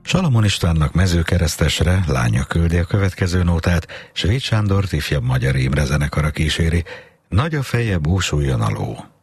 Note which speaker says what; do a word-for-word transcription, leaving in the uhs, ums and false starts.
Speaker 1: Salamon Istvánnak Mezőkeresztesre, lánya küldi a következő nótát, Svéd Sándort ifjabb Magyar Imre zenekara kíséri. Nagy a feje, búsuljon a ló.